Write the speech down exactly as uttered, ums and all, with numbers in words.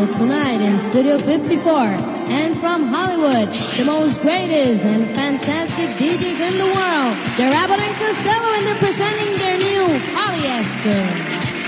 live tonight in Studio fifty-four. And from Hollywood, the most greatest and fantastic D Js in the world, they're Abbott and Costello, and they're presenting their new Polyester.